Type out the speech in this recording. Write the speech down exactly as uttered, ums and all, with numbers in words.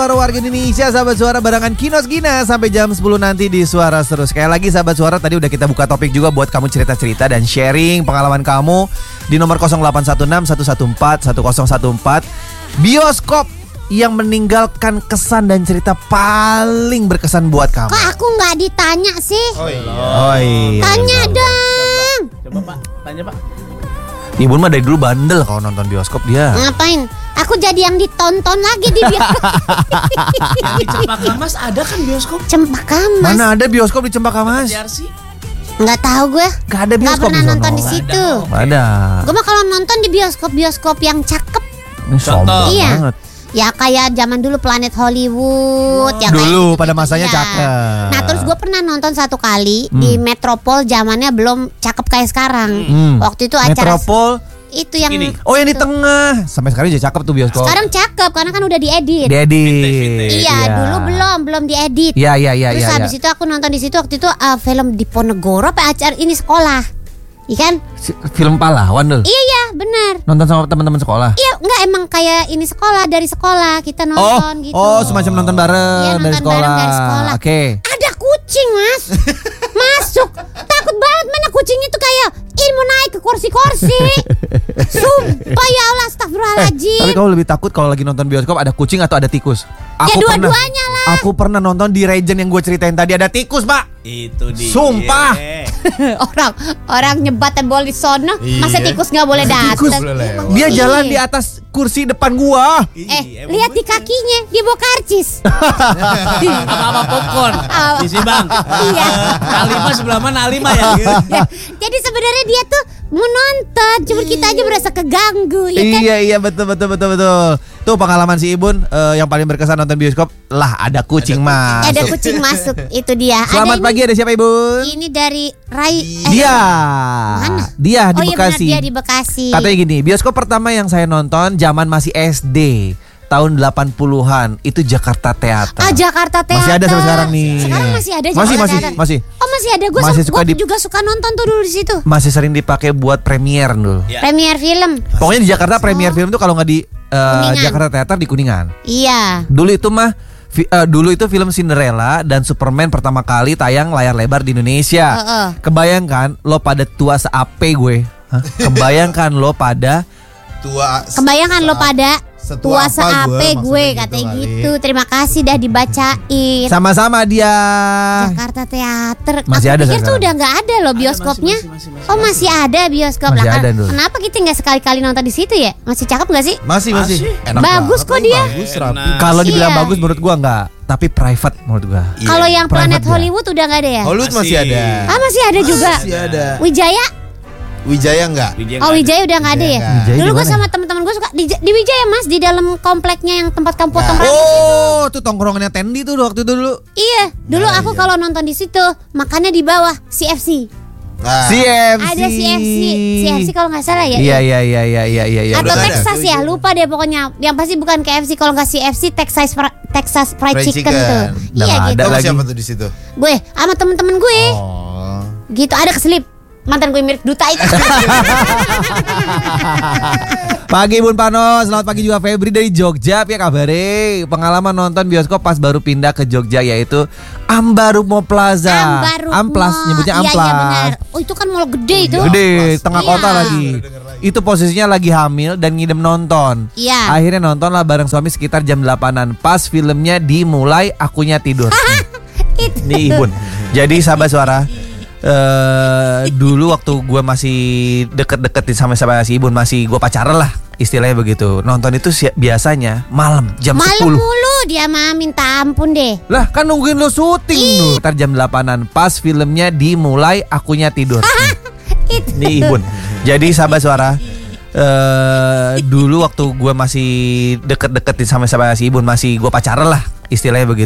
Para warga Indonesia, sahabat suara barengan Kinos Gina sampai jam sepuluh nanti di Suara Seru. Sekali lagi sahabat suara, tadi udah kita buka topik juga buat kamu cerita-cerita dan sharing pengalaman kamu di nomor nol delapan satu enam satu satu empat satu nol satu empat. Bioskop yang meninggalkan kesan dan cerita paling berkesan buat kamu. Kok aku nggak ditanya sih? Oh iya. Oh iya. Tanya dong. Coba Pak, tanya Pak. Ibu mah dari dulu bandel kalau nonton bioskop dia. Ngapain? Aku jadi yang ditonton lagi di bioskop. Di Cempaka Mas ada kan bioskop? Cempaka Mas. Mana ada bioskop di Cempaka Mas? J R C? Nggak tahu gue. Gak ada Nggak bioskop pernah di sono. nonton di situ. Ada. Gue mah kalau nonton di bioskop-bioskop yang cakep. Ini sombong Iya. banget. Ya kayak zaman dulu Planet Hollywood. Ya kayak Dulu gitu-gitu, pada masanya iya. cakep. Nah terus gue pernah nonton satu kali Hmm. di Metropol, zamannya belum cakep kayak sekarang. Hmm. Waktu itu acara Metropol. itu yang Ini. Oh yang di tengah. Sampai sekarang juga cakep tuh bioskop. sekarang cakep karena kan udah diedit. Diedit. Iya, dulu belum, belum diedit. Iya iya iya Terus iya. habis itu aku nonton di situ waktu itu uh, film di Ponegoro apa acara ini sekolah. Iya kan? Si- Film pahlawan dulu. Iya iya, benar. Nonton sama teman-teman sekolah. Iya, enggak emang kayak ini sekolah dari sekolah kita Oh, nonton gitu. oh semacam nonton bareng Iya, nonton dari sekolah. bareng dari sekolah. Oke. Ada kucing, Mas. Masuk. Takut banget mana kucing itu kayak ini mau naik ke kursi-kursi. Sumpah ya Allah, astagfirullahaladzim. Tapi kamu lebih takut kalau lagi nonton bioskop ada kucing atau ada tikus? Ya dua-duanya lah. Aku pernah nonton di Regent yang gue ceritain tadi ada tikus, Pak. Itu dia. Sumpah. orang orang nyebat tebol di sono, Iya. masa tikus nggak boleh Tikus datang? dia Iya. jalan di atas kursi depan gua. Eh, lihat di kakinya, dia bawa karcis. Apa-apa popcorn. Apa? Isi Bang. Iya. Alima sebelah mana Alima ya? Ya, jadi sebenarnya dia tuh mau nonton, cuma kita aja berasa keganggu, ya kan? Iya iya betul betul betul betul. Tuh pengalaman si Ibun eh, yang paling berkesan nonton bioskop lah ada kucing mas. Ada kucing masuk, itu dia. Selamat ada pagi, ada siapa Ibun? Ini, ini dari Rai. eh, Dia. Mana? Dia di oh iya benar, Bekasi. dia di Bekasi. Katanya gini, bioskop pertama yang saya nonton zaman masih S D tahun delapan puluhan itu Jakarta Theater. Ah, Jakarta Theater. Masih ada sampai sekarang nih. Sekarang masih ada Jakarta Masih masih Theater. masih. Oh masih ada, gue Masih suka di- juga suka nonton tuh dulu di situ. Masih sering dipakai buat premier dulu. Ya. Premier film. Pokoknya di Jakarta premier film tuh kalau nggak di eh, Kuningan. Jakarta Theater di Kuningan. Iya. Dulu itu mah fi- eh, dulu itu film Cinderella dan Superman pertama kali tayang layar lebar di Indonesia. Heeh. Kebayangkan lo pada tua se-ape gue. Hah? Kebayangkan lo pada Tua. Kebayangkan lo pada Setua tua apa seape gue, gue maksudnya katanya gitu gitu. Terima kasih dah dibacain. sama-sama dia. Jakarta Theater. Masih Aku ada pikir tuh sekarang. udah nggak ada loh bioskopnya. masih, masih, masih, oh masih ada bioskop. Masih Lah, ada kan- dulu. Kenapa kita nggak sekali-kali nonton di situ ya? Masih cakep nggak sih? Masih masih. Masih. Enak Bagus banget, kok dia. Bagus rapi. Enak. Kalau dibilang Iya. bagus menurut gua enggak, tapi private menurut gua. Iya. Kalau yang private Planet ya. Hollywood udah nggak ada ya? Hollywood masih Masih. ada. Ah masih ada juga. Masih ada. Wijaya? Wijaya enggak? Wijaya Oh nggak Wijaya udah nggak ada ya? Wijaya nggak. Wijaya Dulu di gue mana sama teman-teman gue suka di, di Wijaya Mas, di dalam kompleknya yang tempat kamu potong Nah. rambut. Oh, tuh tongkrongannya Tendi tuh waktu itu dulu. Iya, dulu Nah, aku iya. kalau nonton di situ makannya di bawah C F C. Nah, C F C. Ada C F C, C F C kalau nggak salah ya. Iya iya iya iya iya iya iya. Atau Udah ada. Texas ya, lupa deh pokoknya. Yang pasti bukan K F C, kalau nggak C F C Texas Fri- Texas Fried Fried Chicken, chicken. tuh. Udah Iya nggak gitu. ada Kamu lagi. siapa tuh di situ? Gue sama temen-temen gue. Oh. Gitu ada keselip. Mantan gue mirip duta itu. Pagi Bun Pano, selamat pagi juga Febri dari Jogja. Ya kabare, pengalaman nonton bioskop pas baru pindah ke Jogja yaitu Ambarukmo Plaza. Ambarukmo. Amplas, nyebutnya Iya, Amplas. iya benar. Oh itu kan mall gede itu. Gede, Amplas. tengah Iya. kota lagi. Itu posisinya lagi hamil dan ngidem nonton. Iya. Akhirnya nonton lah bareng suami sekitar jam delapanan. Pas filmnya dimulai, akunya tidur. Itu. Nih Bun. Jadi sahabat suara, eh dulu waktu gue masih deket-deketin sama sama si Ibun, masih gue pacaran lah istilahnya begitu. Nonton itu si- biasanya malam jam Malam sepuluh. mulu dia mah minta ampun deh. Lah kan nungguin lo syuting tuh. Sekitar jam delapanan. Pas filmnya dimulai, akunya tidur. Itu. Nih Ibun. Jadi sahabat suara, eh dulu waktu gue masih deket-deketin sama sama si Ibun, masih gue pacaran lah istilahnya begitu.